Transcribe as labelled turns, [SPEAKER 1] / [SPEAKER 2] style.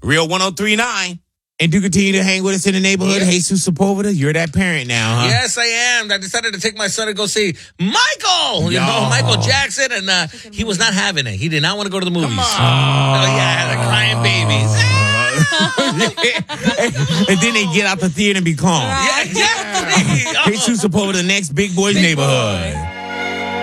[SPEAKER 1] Real 103.9. And do continue to hang with us in the neighborhood.
[SPEAKER 2] Yeah.
[SPEAKER 1] Jesus Sepulveda, you're that parent now, huh?
[SPEAKER 2] Yes, I am. I decided to take my son to go see Michael. You know, Michael Jackson, and he was not having it. He did not want to go to the movies.
[SPEAKER 1] Come on.
[SPEAKER 2] Oh, yeah, the crying babies.
[SPEAKER 1] And then they get out the theater and be calm.
[SPEAKER 2] Yeah, exactly.
[SPEAKER 1] Jesus Sepulveda, the next Big Boys neighborhood.
[SPEAKER 3] Boy.